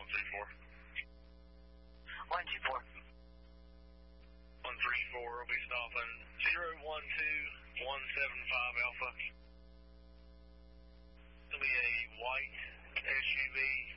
134. 134 will be stopping 012175 Alpha. It'll be a white SUV.